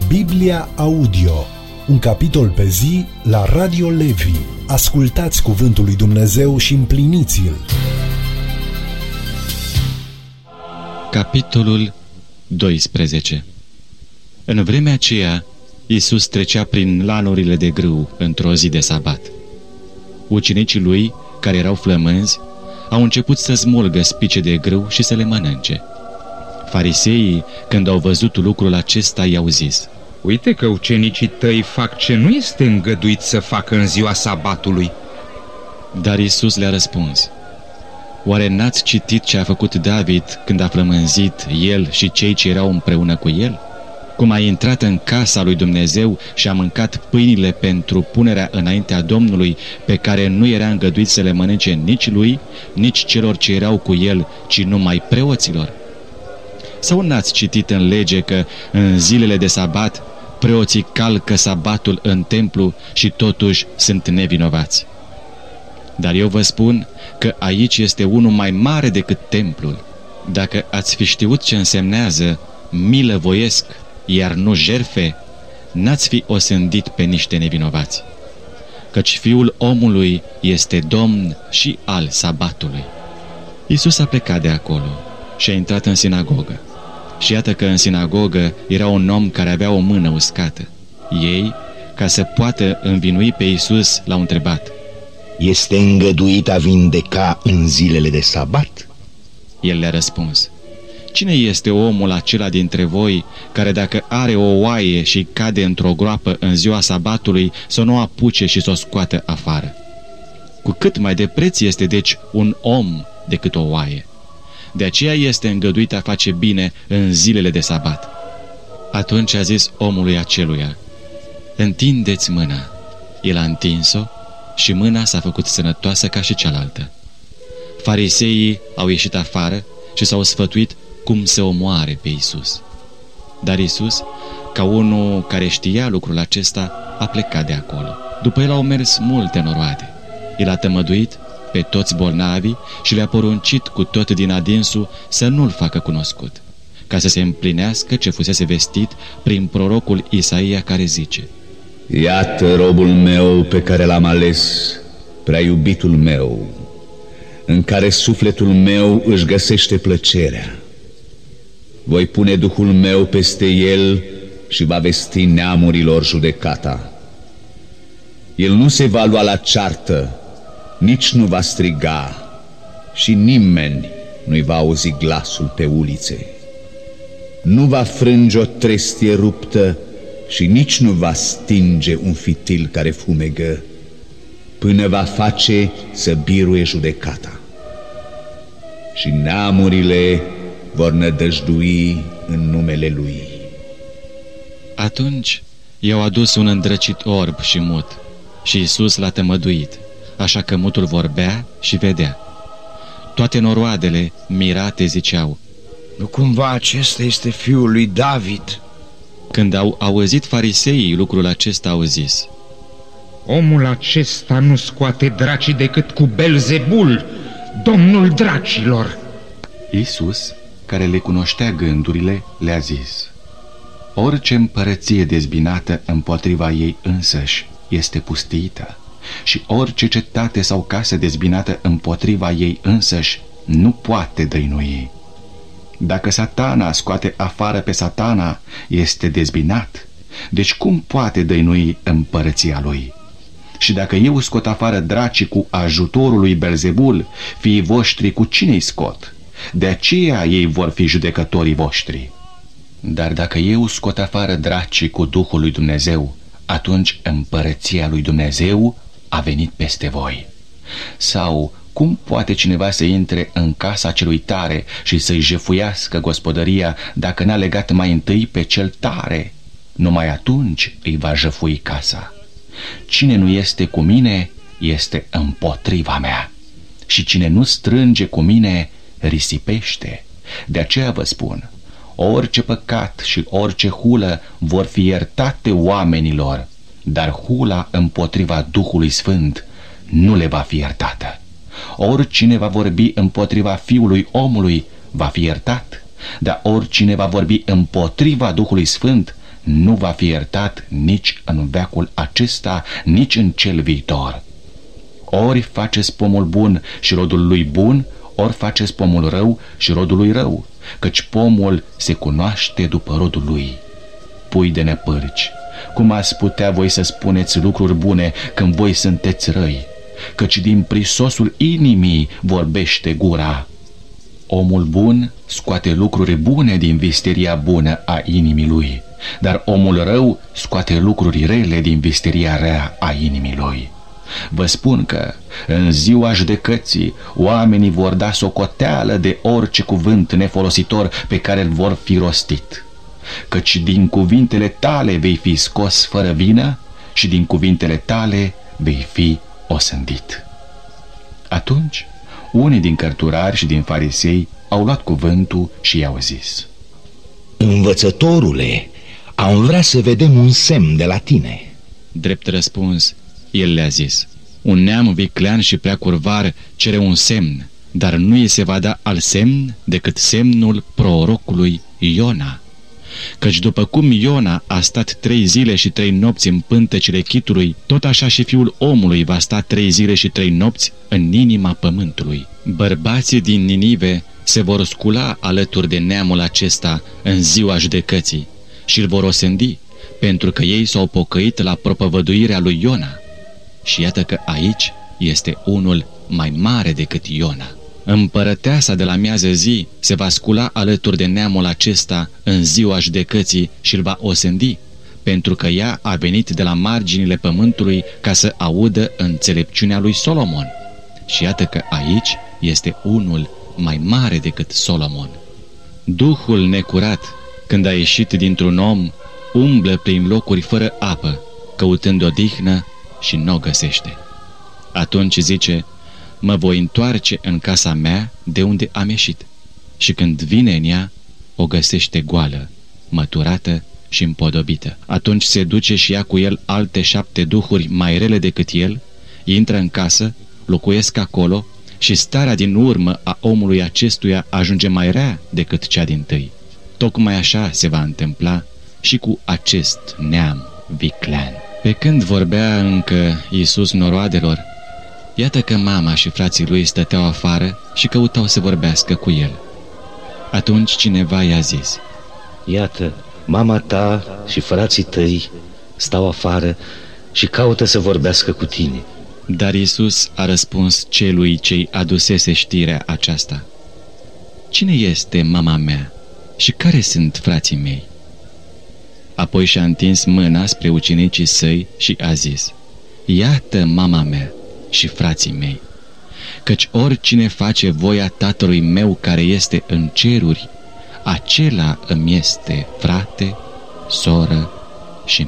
Biblia Audio, un capitol pe zi la Radio Levi. Ascultați cuvântul lui Dumnezeu și împliniți-l. Capitolul 12. În vremea aceea, Iisus trecea prin lanurile de grâu într-o zi de sabat. Ucenicii lui, care erau flămânzi, au început să smulgă spice de grâu și să le mănânce. Fariseii, când au văzut lucrul acesta, i-au zis: Uite că ucenicii tăi fac ce nu este îngăduit să facă în ziua sabatului. Dar Iisus le-a răspuns: Oare n-ați citit ce a făcut David când a flămânzit el și cei ce erau împreună cu el? Cum a intrat în casa lui Dumnezeu și a mâncat pâinile pentru punerea înaintea Domnului, pe care nu era îngăduit să le mănânce nici lui, nici celor ce erau cu el, ci numai preoților? Sau n-ați citit în lege că în zilele de sabat preoții calcă sabatul în templu și totuși sunt nevinovați? Dar eu vă spun că aici este unul mai mare decât templul. Dacă ați fi știut ce însemnează milă voiesc, iar nu jerfe, n-ați fi osândit pe niște nevinovați. Căci Fiul omului este Domn și al sabatului. Iisus a plecat de acolo și a intrat în sinagogă. Și iată că în sinagogă era un om care avea o mână uscată. Ei, ca să poată învinui pe Iisus, l-au întrebat: Este îngăduit a vindeca în zilele de sabat? El le-a răspuns: Cine este omul acela dintre voi care dacă are o oaie și cade într-o groapă în ziua sabatului să nu o apuce și să o scoată afară? Cu cât mai de preț este deci un om decât o oaie. De aceea este îngăduit a face bine în zilele de sabat. Atunci a zis omului aceluia: Întindeți mâna. El a întins-o și mâna s-a făcut sănătoasă ca și cealaltă. Fariseii au ieșit afară și s-au sfătuit cum să omoare pe Iisus. Dar Iisus, ca unul care știa lucrul acesta, a plecat de acolo. După el au mers multe noroade. El a tămăduit pe toți bolnavii și le-a poruncit cu tot din adinsul să nu-l facă cunoscut, ca să se împlinească ce fusese vestit prin prorocul Isaia, care zice: Iată robul meu pe care l-am ales, prea iubitul meu, în care sufletul meu își găsește plăcerea. Voi pune Duhul meu peste el și va vesti neamurilor judecata. El nu se va lua la ceartă, nici nu va striga și nimeni nu-i va auzi glasul pe ulițe. Nu va frânge o trestie ruptă și nici nu va stinge un fitil care fumegă, până va face să biruie judecata. Și neamurile vor nădăjdui în numele lui. Atunci i-au adus un îndrăcit orb și mut și Iisus l-a tămăduit, așa că mutul vorbea și vedea. Toate noroadele, mirate, ziceau: Nu cumva acesta este fiul lui David? Când au auzit fariseii lucrul acesta, au zis: Omul acesta nu scoate dracii decât cu Belzebul, domnul dracilor. Iisus, care le cunoștea gândurile, le-a zis: Orice împărăție dezbinată împotriva ei însăși este pustită, și orice cetate sau casă dezbinată împotriva ei însăși nu poate dăinui. Dacă Satana scoate afară pe Satana, este dezbinat, deci cum poate dăinui împărăția lui? Și dacă eu scot afară dracii cu ajutorul lui Belzebul, fiii voștri cu cine-i scot? De aceea ei vor fi judecătorii voștri. Dar dacă eu scot afară dracii cu Duhul lui Dumnezeu, atunci împărăția lui Dumnezeu a venit peste voi. Sau cum poate cineva să intre în casa celui tare și să-i jefuiască gospodăria dacă n-a legat mai întâi pe cel tare? Numai atunci îi va jefui casa. Cine nu este cu mine este împotriva mea, și cine nu strânge cu mine risipește. De aceea vă spun: orice păcat și orice hulă vor fi iertate oamenilor, dar hula împotriva Duhului Sfânt nu le va fi iertată. Oricine va vorbi împotriva Fiului omului va fi iertat, dar oricine va vorbi împotriva Duhului Sfânt nu va fi iertat nici în veacul acesta, nici în cel viitor. Ori faceți pomul bun și rodul lui bun, ori faceți pomul rău și rodul lui rău, căci pomul se cunoaște după rodul lui. Pui de nepârci, cum ați putea voi să spuneți lucruri bune când voi sunteți răi? Căci din prisosul inimii vorbește gura. Omul bun scoate lucruri bune din visteria bună a inimii lui, dar omul rău scoate lucruri rele din visteria rea a inimii lui. Vă spun că în ziua judecății oamenii vor da socoteală de orice cuvânt nefolositor pe care îl vor fi rostit, căci din cuvintele tale vei fi scos fără vină și din cuvintele tale vei fi osândit. Atunci, unii din cărturari și din farisei au luat cuvântul și i-au zis: Învățătorule, am vrea să vedem un semn de la tine. Drept răspuns, el le-a zis: un neam viclean și prea curvar cere un semn, dar nu îi se va da alt semn decât semnul prorocului Iona. Căci după cum Iona a stat 3 zile și 3 nopți în pântecele chitului, tot așa și Fiul omului va sta 3 zile și 3 nopți în inima pământului. Bărbații din Ninive se vor scula alături de neamul acesta în ziua judecății și îl vor osândi, pentru că ei s-au pocăit la propovăduirea lui Iona. Și iată că aici este unul mai mare decât Iona. Împărăteasa de la miază zi se va scula alături de neamul acesta în ziua judecății și îl va osândi, pentru că ea a venit de la marginile pământului ca să audă înțelepciunea lui Solomon. Și iată că aici este unul mai mare decât Solomon. Duhul necurat, când a ieșit dintr-un om, umblă prin locuri fără apă, căutând odihnă și n-o găsește. Atunci zice: mă voi întoarce în casa mea de unde am ieșit. Și când vine în ea, o găsește goală, măturată și împodobită. Atunci se duce și ia cu el alte 7 duhuri mai rele decât el, intră în casă, locuiesc acolo și starea din urmă a omului acestuia ajunge mai rea decât cea dintâi. Tocmai așa se va întâmpla și cu acest neam viclean. Pe când vorbea încă Iisus noroadelor, iată că mama și frații lui stăteau afară și căutau să vorbească cu el. Atunci cineva i-a zis: iată, mama ta și frații tăi stau afară și caută să vorbească cu tine. Dar Iisus a răspuns celui ce-i adusese știrea aceasta: cine este mama mea și care sunt frații mei? Apoi și-a întins mâna spre ucenicii săi și a zis: iată mama mea și frații mei, căci oricine face voia Tatălui meu care este în ceruri, acela îmi este frate, soră